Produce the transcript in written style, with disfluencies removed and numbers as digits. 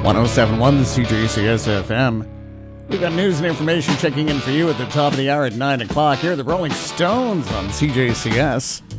1071, the CJCS FM. We've got news and information checking in for you at the top of the hour at 9 o'clock. Here are the Rolling Stones on CJCS.